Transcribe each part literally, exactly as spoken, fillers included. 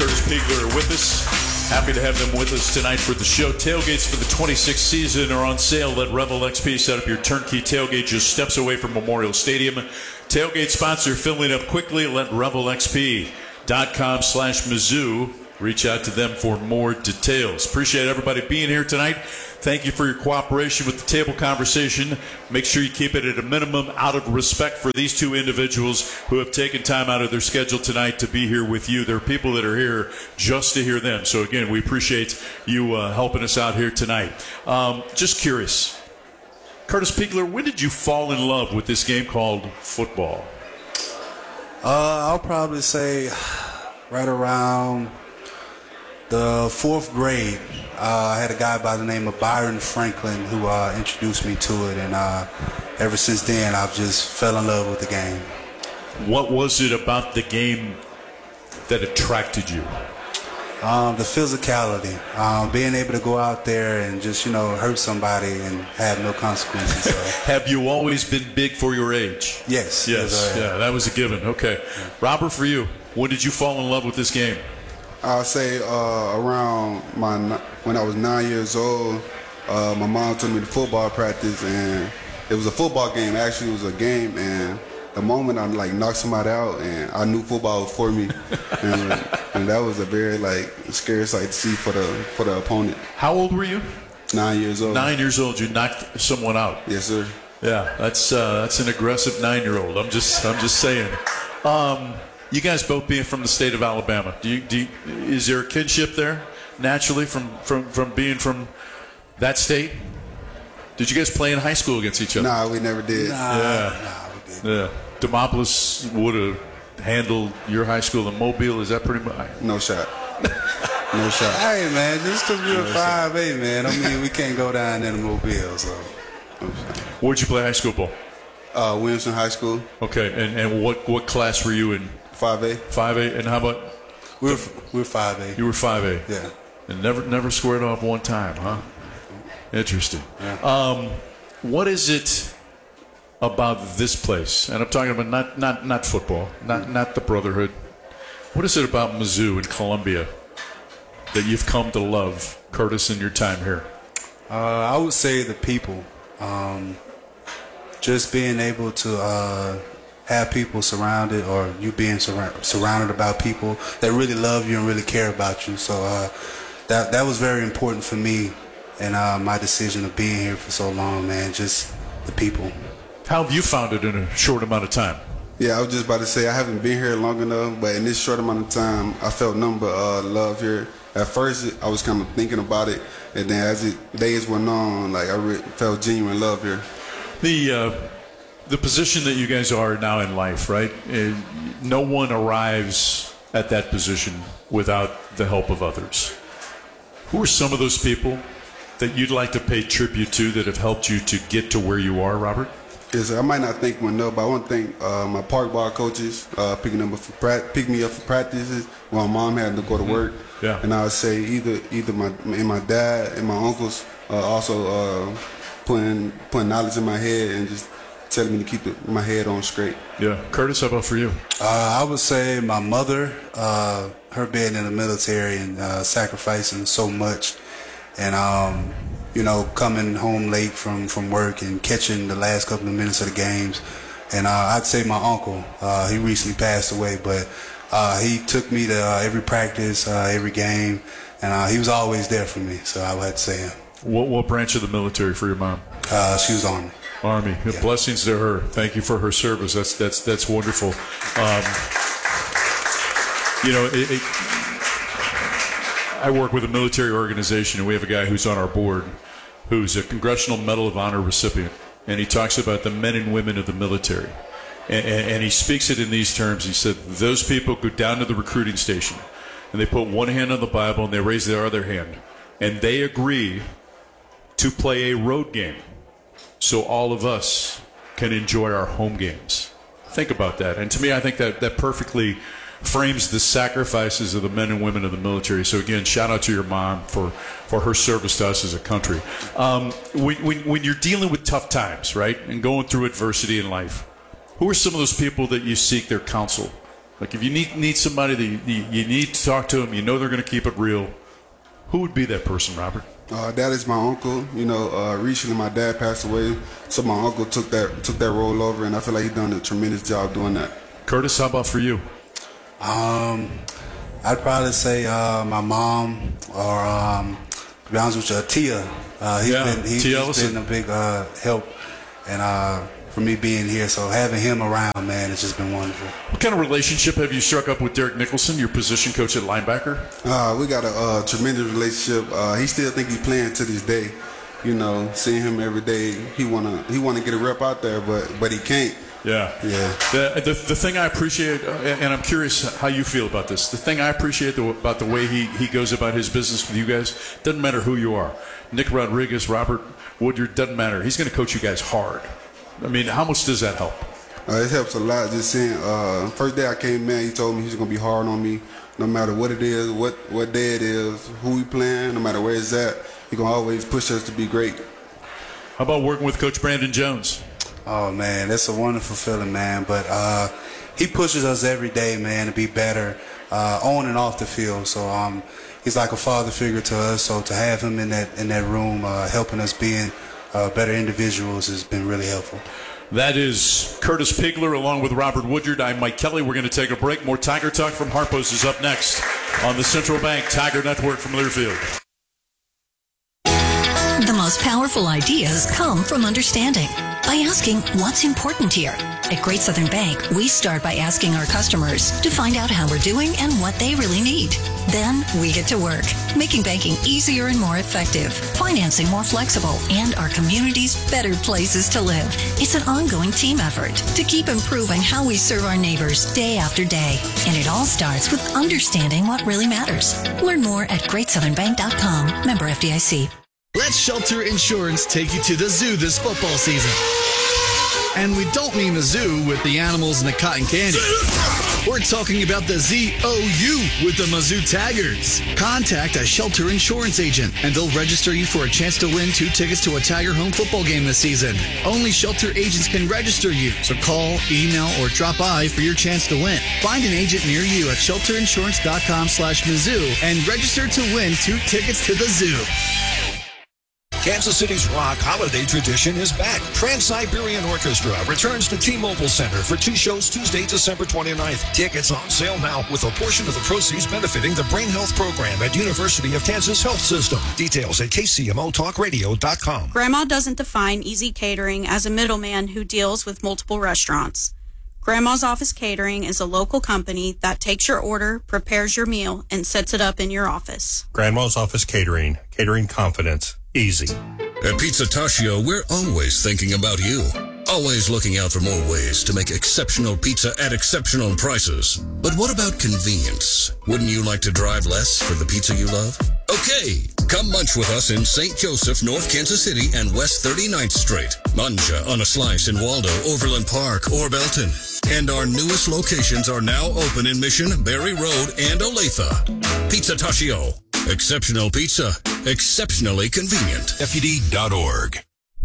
Curtis Piegler are with us. Happy to have them with us tonight for the show. Tailgates for the twenty-sixth season are on sale. Let Revel X P set up your turnkey tailgate just steps away from Memorial Stadium. Tailgate spots are filling up quickly. Let Revel X P dot com slash Mizzou. Reach out to them for more details. Appreciate everybody being here tonight. Thank you for your cooperation with the table conversation. Make sure you keep it at a minimum out of respect for these two individuals who have taken time out of their schedule tonight to be here with you. There are people that are here just to hear them. So, again, we appreciate you uh, helping us out here tonight. Um, just curious, Curtis Piegler, when did you fall in love with this game called football? Uh, I'll probably say right around the fourth grade. Uh, I had a guy by the name of Byron Franklin who uh, introduced me to it, and uh, ever since then I've just fell in love with the game. What was it about the game that attracted you? Um, the physicality, um, being able to go out there and just, you know, hurt somebody and have no consequences. So. Have you always been big for your age? Yes. Yes, yes yeah, that was a given. Okay. Yeah. Robert, for you, when did you fall in love with this game? I'll say uh, around my when I was nine years old, uh, my mom took me to football practice, and it was a football game. Actually, it was a game, and the moment I like knocked somebody out, and I knew football was for me, and, and that was a very like scary sight to see for the for the opponent. How old were you? Nine years old. Nine years old. You knocked someone out. Yes, sir. Yeah, that's uh, that's an aggressive nine-year-old. I'm just I'm just saying. Um, You guys both being from the state of Alabama, do you, do you, is there a kinship there naturally from, from, from being from that state? Did you guys play in high school against each other? Nah, we never did. Nah, yeah. nah, we didn't. Yeah. Demopolis would have handled your high school in Mobile. Is that pretty much? No shot. No shot. Hey, man, just because we're five eight, man, I mean, we can't go down there to Mobile. So. Where'd you play high school ball? Uh, Williamson High School. Okay, and, and what, what class were you in? five A. five A, and how about? We were, we were five A. You were five A? Yeah. And never never squared off one time, huh? Interesting. Yeah. Um, what is it about this place? And I'm talking about not not, not football, not, not the brotherhood. What is it about Mizzou and Columbia that you've come to love, Curtis, in your time here? Uh, I would say the people. Um, just being able to uh, have people surrounded, or you being sur- surrounded about people that really love you and really care about you. So uh, that that was very important for me, and uh, my decision of being here for so long, man. Just the people. How have you found it in a short amount of time? Yeah, I was just about to say I haven't been here long enough, but in this short amount of time, I felt nothing but uh, love here. At first, I was kind of thinking about it, and then as it days went on, like I re- felt genuine love here. The uh, the position that you guys are now in life, right? Uh, no one arrives at that position without the help of others. Who are some of those people that you'd like to pay tribute to that have helped you to get to where you are, Robert? Yes, I might not think one up, but I want to thank uh, my park ball coaches uh, picking up for pra- pick me up for practices while my mom had to go to work. Yeah. And I would say either either my and my dad and my uncles uh, also uh, putting putting knowledge in my head and just telling me to keep the, my head on straight. Yeah. Curtis, how about for you? Uh, I would say my mother, uh, her being in the military and uh, sacrificing so much, and um, you know, coming home late from, from work and catching the last couple of minutes of the games. And uh, I'd say my uncle, uh, he recently passed away, but uh, he took me to uh, every practice, uh, every game, and uh, he was always there for me. So I would have to say him. What, what branch of the military for your mom? Uh, she was Army. Army. Yeah. Blessings to her. Thank you for her service. That's that's that's wonderful. Um, you know, it, it, I work with a military organization, and we have a guy who's on our board who's a Congressional Medal of Honor recipient, and he talks about the men and women of the military. And, and, and he speaks it in these terms. He said, those people go down to the recruiting station, and they put one hand on the Bible, and they raise their other hand, and they agree to play a road game so all of us can enjoy our home games. Think about that. And to me, I think that, that perfectly frames the sacrifices of the men and women of the military. So again, shout out to your mom for, for her service to us as a country. Um, when, when, when you're dealing with tough times, right, and going through adversity in life, who are some of those people that you seek their counsel Like if you need need somebody that you, you need to talk to them, you know they're going to keep it real, who would be that person, Robert? Uh, that is my uncle. You know, uh, recently my dad passed away, so my uncle took that took that role over, and I feel like he's done a tremendous job doing that. Curtis, how about for you? Um, I'd probably say uh, my mom, or um, to be honest with you, Tia. Uh, he's Yeah, been he's, Tia he's Ellison. been a big uh, help, and uh, for me being here, so having him around, man, it's just been wonderful. What kind of relationship have you struck up with Derek Nicholson, your position coach at linebacker? Uh, we got a uh, tremendous relationship. Uh, he still think he's playing to this day. You know, seeing him every day, he wanna he wanna get a rep out there, but but he can't. Yeah. Yeah. The, the, the thing I appreciate, uh, and I'm curious how you feel about this, the thing I appreciate the, about the way he, he goes about his business with you guys, doesn't matter who you are. Nick Rodriguez, Robert Woodyard, doesn't matter. He's going to coach you guys hard. I mean, how much does that help? Uh, it helps a lot. Just seeing. Uh, first day I came in, he told me he's gonna be hard on me, no matter what it is, what what day it is, who we playing, no matter where it's at. He gonna always push us to be great. How about working with Coach Brandon Jones? Oh man, that's a wonderful feeling, man. But uh, he pushes us every day, man, to be better uh, on and off the field. So um, he's like a father figure to us. So to have him in that in that room, uh, helping us being uh, better individuals, has been really helpful. That is Curtis Pigler along with Robert Woodyard. I'm Mike Kelly. We're going to take a break. More Tiger Talk from Harpo's is up next on the Central Bank Tiger Network from Learfield. The most powerful ideas come from understanding. By asking what's important here. At Great Southern Bank, we start by asking our customers to find out how we're doing and what they really need. Then we get to work, making banking easier and more effective, financing more flexible, and our communities better places to live. It's an ongoing team effort to keep improving how we serve our neighbors day after day. And it all starts with understanding what really matters. Learn more at great southern bank dot com. Member F D I C. Let Shelter Insurance take you to the zoo this football season. And we don't mean the zoo with the animals and the cotton candy. We're talking about the Z O U with the Mizzou Tigers. Contact a Shelter Insurance agent and they'll register you for a chance to win two tickets to a Tiger home football game this season. Only Shelter agents can register you, so call, email, or drop by for your chance to win. Find an agent near you at shelter insurance dot com slash Mizzou and register to win two tickets to the zoo. Kansas City's rock holiday tradition is back. Trans-Siberian Orchestra returns to T-Mobile Center for two shows Tuesday, December twenty-ninth. Tickets on sale now with a portion of the proceeds benefiting the Brain Health Program at University of Kansas Health System. Details at K C M O talk radio dot com. Grandma doesn't define Easy Catering as a middleman who deals with multiple restaurants. Grandma's Office Catering is a local company that takes your order, prepares your meal, and sets it up in your office. Grandma's Office Catering. Catering confidence. Easy. At Pizza Tashio, we're always thinking about you. Always looking out for more ways to make exceptional pizza at exceptional prices. But what about convenience? Wouldn't you like to drive less for the pizza you love? Okay, come munch with us in Saint Joseph, North Kansas City, and West thirty-ninth Street. Manja on a slice in Waldo, Overland Park, or Belton. And our newest locations are now open in Mission, Berry Road, and Olathe. Pizza Tashio. Exceptional pizza. Exceptionally convenient. F U D dot org.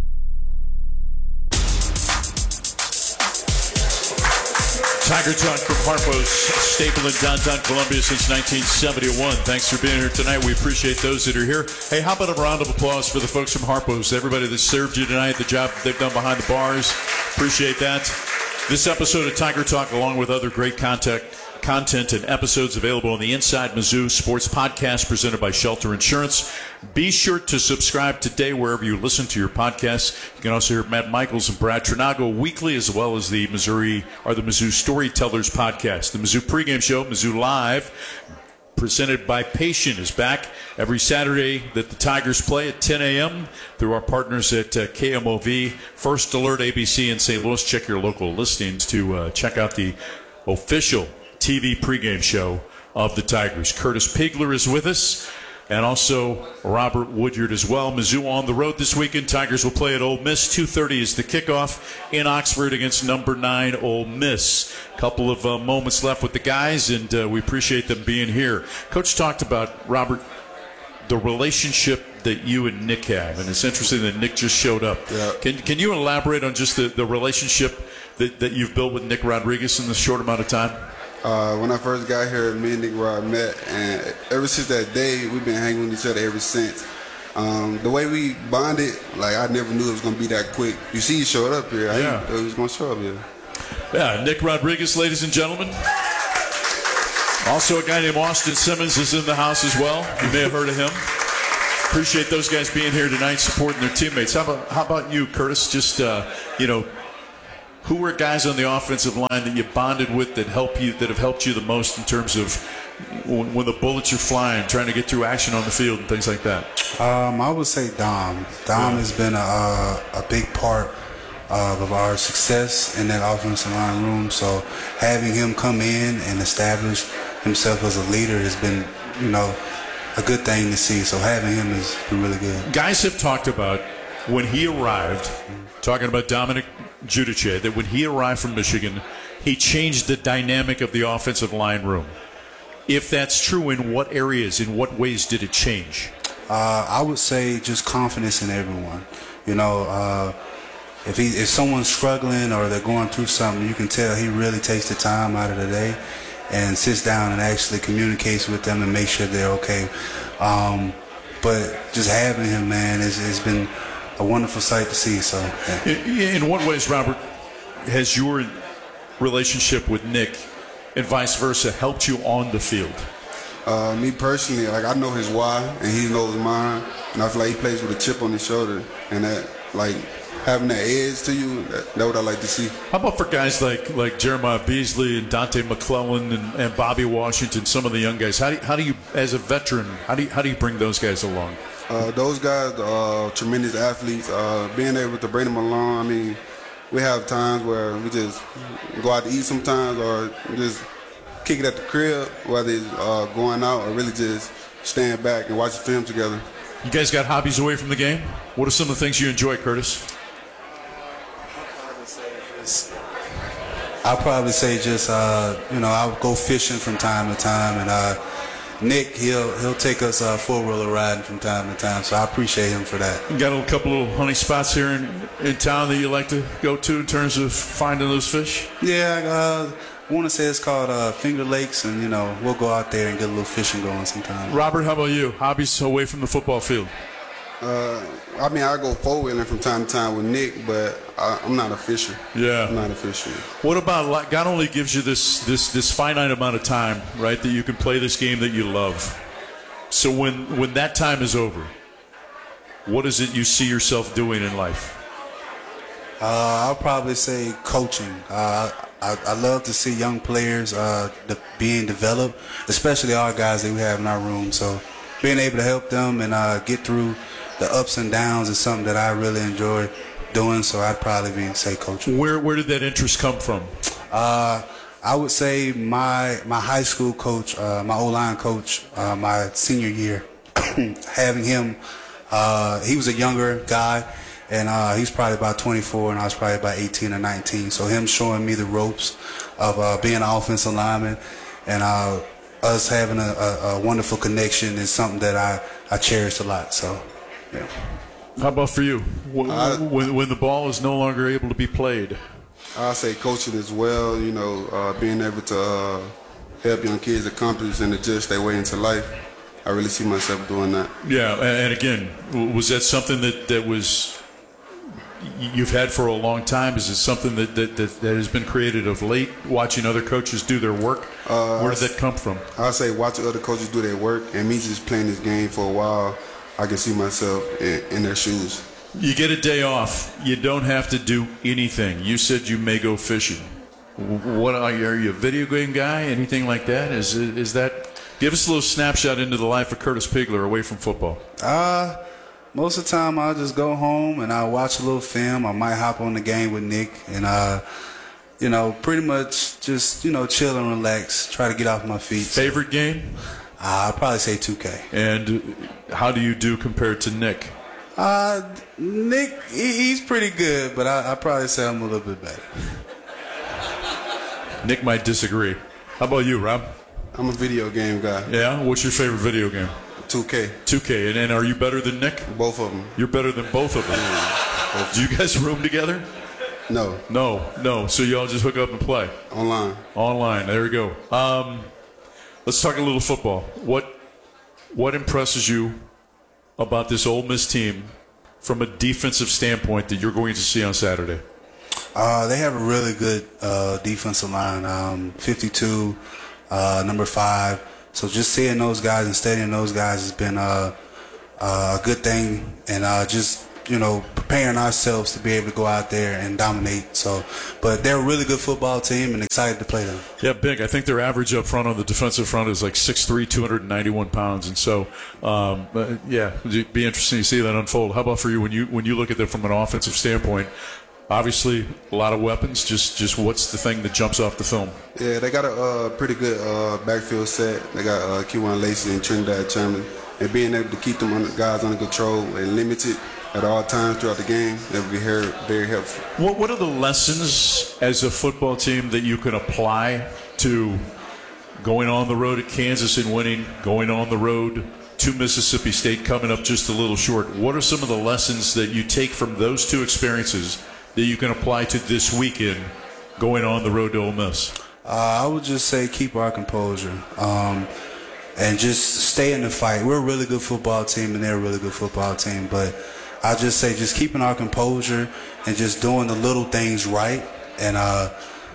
Tiger Talk from Harpo's, staple in downtown Columbia since nineteen seventy-one. Thanks for being here tonight. We appreciate those that are here. Hey, how about a round of applause for the folks from Harpo's, everybody that served you tonight, the job they've done behind the bars. Appreciate that. This episode of Tiger Talk, along with other great content, content and episodes available on the Inside Mizzou Sports Podcast presented by Shelter Insurance. Be sure to subscribe today wherever you listen to your podcasts. You can also hear Matt Michaels and Brad Trinago weekly, as well as the Missouri or the Mizzou Storytellers podcast. The Mizzou pregame show, Mizzou Live, presented by Patient, is back every Saturday that the Tigers play at ten a.m. through our partners at uh, K M O V, First Alert, A B C in Saint Louis. Check your local listings to uh, check out the official T V pregame show of the Tigers. Curtis Pigler is with us, and also Robert Woodyard as well. Mizzou on the road this weekend. Tigers will play at Ole Miss. two thirty is the kickoff in Oxford against number nine Ole Miss. Couple of uh, moments left with the guys, and uh, we appreciate them being here. Coach talked about, Robert, the relationship that you and Nick have, and it's interesting that Nick just showed up. Yeah. Can can you elaborate on just the, the relationship that, that you've built with Nick Rodriguez in this short amount of time? Uh, when I first got here, me and Nick Rod met, and ever since that day, we've been hanging with each other ever since. Um, the way we bonded, like I never knew it was gonna be that quick. You see, he showed up here. I Yeah. didn't know he was gonna show up here. Yeah, Nick Rodriguez, ladies and gentlemen. Also, a guy named Austin Simmons is in the house as well. You may have heard of him. Appreciate those guys being here tonight, supporting their teammates. How about how about you, Curtis? Just uh, you know, who were guys on the offensive line that you bonded with that help you that have helped you the most in terms of when, when the bullets are flying, trying to get through action on the field and things like that? Um, I would say Dom. Dom yeah. has been a, a, a big part uh, of our success in that offensive line room. So having him come in and establish himself as a leader has been, you know, a good thing to see. So having him has been really good. Guys have talked about when he arrived, talking about Dominic Giudice, that when he arrived from Michigan, he changed the dynamic of the offensive line room. If that's true, in what areas, in what ways did it change? Uh, I would say just confidence in everyone. You know, uh, if he if someone's struggling or they're going through something, you can tell he really takes the time out of the day and sits down and actually communicates with them and makes sure they're okay. Um, but just having him, man, it's, it's been a wonderful sight to see. So, yeah. in, in what ways, Robert, has your relationship with Nick and vice versa helped you on the field? Uh, me personally, like I know his why and he knows mine, and I feel like he plays with a chip on his shoulder, and that like having that edge to you, that, that's what I like to see. How about for guys like like Jeremiah Beasley and Dante McClellan and, and Bobby Washington, some of the young guys? How do you, how do you, as a veteran, how do you, how do you bring those guys along? Uh, those guys are uh, tremendous athletes. Uh, being able to bring them along, I mean, we have times where we just go out to eat sometimes or just kick it at the crib, whether it's uh, going out or really just stand back and watch the film together. You guys got hobbies away from the game? What are some of the things you enjoy, Curtis? I'll probably say just, uh, you know, I'll go fishing from time to time, and uh, Nick, he'll he'll take us uh, four-wheeler riding from time to time, so I appreciate him for that. You got a couple little honey spots here in, in town that you like to go to in terms of finding those fish? Yeah, uh, I want to say it's called uh, Finger Lakes, and, you know, we'll go out there and get a little fishing going sometime. Robert, how about you? Hobbies away from the football field? Uh, I mean, I go four-wheeling from time to time with Nick, but I, I'm not a fisher. Yeah. I'm not a fisher. What about, like, God only gives you this, this, this finite amount of time, right, that you can play this game that you love. So when, when that time is over, what is it you see yourself doing in life? Uh, I'll probably say coaching. Uh, I, I love to see young players uh, de- being developed, especially our guys that we have in our room. So being able to help them and uh, get through the ups and downs is something that I really enjoy doing. So I'd probably be say coaching. Where where did that interest come from? Uh, I would say my my high school coach, uh, my O-line coach, uh, my senior year, having him. Uh, he was a younger guy. And uh, he's probably about twenty-four, and I was probably about eighteen or nineteen. So him showing me the ropes of uh, being an offensive lineman and uh, us having a, a, a wonderful connection is something that I, I cherish a lot. So, yeah. How about for you? When, I, when, when the ball is no longer able to be played? I say coaching as well, you know, uh, being able to uh, help young kids accomplish and adjust their way into life. I really see myself doing that. Yeah, and again, was that something that, that was you've had for a long time? Is it something that, that, that, that has been created of late, watching other coaches do their work? Uh, Where did that come from? I say watching other coaches do their work, and me just playing this game for a while, I can see myself in, in their shoes. You get a day off. You don't have to do anything. You said you may go fishing. What are you, are you a video game guy? Anything like that? Is is that? Give us a little snapshot into the life of Curtis Pigler away from football. Uh, most of the time I'll just go home and I'll watch a little film. I might hop on the game with Nick and, uh, you know, pretty much just, you know, chill and relax, try to get off my feet. Favorite game? Uh, I'd probably say two K. And how do you do compared to Nick? Uh, Nick, he, he's pretty good, but I, I'd probably say I'm a little bit better. Nick might disagree. How about you, Rob? I'm a video game guy. Yeah? What's your favorite video game? two K. two K. And, and are you better than Nick? Both of them. You're better than both of them. Yeah. Do you guys room together? No. No, no. So y'all just hook up and play? Online. Online. There we go. Um, let's talk a little football. What what impresses you about this Ole Miss team from a defensive standpoint that you're going to see on Saturday? Uh, they have a really good uh, defensive line, um, fifty-two, uh, number five. So just seeing those guys and studying those guys has been uh, uh, a good thing, and uh, just, you know, preparing ourselves to be able to go out there and dominate. So, but they're a really good football team and excited to play them. Yeah, big. I think their average up front on the defensive front is like six three, two hundred ninety-one pounds, and so um, uh, yeah, it'd be interesting to see that unfold. How about for you when you when you look at it from an offensive standpoint? Obviously, a lot of weapons. Just, just what's the thing that jumps off the film? Yeah, they got a uh, pretty good uh, backfield set. They got uh, Keywan Lacey and Trinidad Chapman, and being able to keep them under, guys under control and limited at all times throughout the game, that would be very, very helpful. What What are the lessons as a football team that you can apply to going on the road at Kansas and winning, going on the road to Mississippi State, coming up just a little short? What are some of the lessons that you take from those two experiences that you can apply to this weekend going on the road to Ole Miss? Uh, I would just say keep our composure um, and just stay in the fight. We're a really good football team, and they're a really good football team. But I just say just keeping our composure and just doing the little things right, and uh,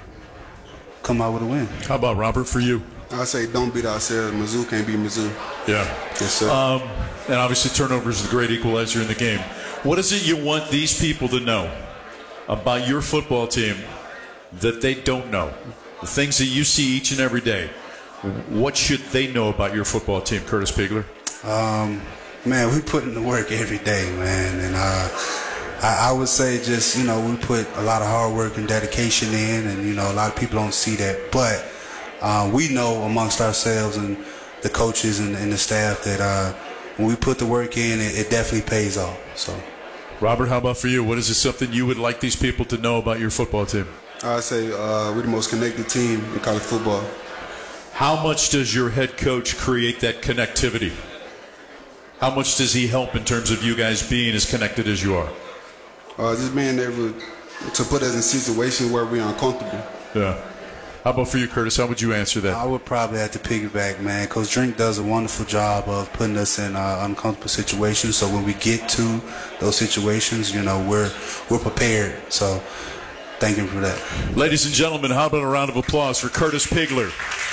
come out with a win. How about Robert for you? I say don't beat ourselves. Mizzou can't beat Mizzou. Yeah. Yes, sir. Um, and obviously turnovers is the great equalizer in the game. What is it you want these people to know about your football team that they don't know? The things that you see each and every day. What should they know about your football team, Curtis Pigler? Um, man, we put in the work every day, man. And uh, I, I would say just, you know, we put a lot of hard work and dedication in, and, you know, a lot of people don't see that. But uh, we know amongst ourselves and the coaches and, and the staff that uh, when we put the work in, it, it definitely pays off. So, Robert, how about for you? What is it something you would like these people to know about your football team? I say uh, we're the most connected team in college football. How much does your head coach create that connectivity? How much does he help in terms of you guys being as connected as you are? Uh, just being able to put us in situations where we're uncomfortable. Yeah. How about for you, Curtis? How would you answer that? I would probably have to piggyback, man. Coach Drink does a wonderful job of putting us in uh, uncomfortable situations. So when we get to those situations, you know, we're we're prepared. So thank him for that. Ladies and gentlemen, how about a round of applause for Curtis Pigler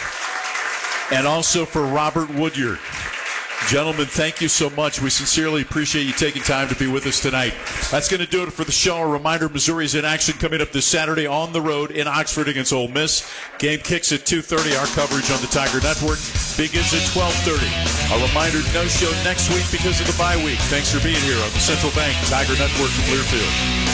and also for Robert Woodyard. Gentlemen, thank you so much. We sincerely appreciate you taking time to be with us tonight. That's going to do it for the show. A reminder, Missouri's in action coming up this Saturday on the road in Oxford against Ole Miss. Game kicks at two thirty. Our coverage on the Tiger Network begins at twelve thirty. A reminder, no show next week because of the bye week. Thanks for being here on the Central Bank Tiger Network from Learfield.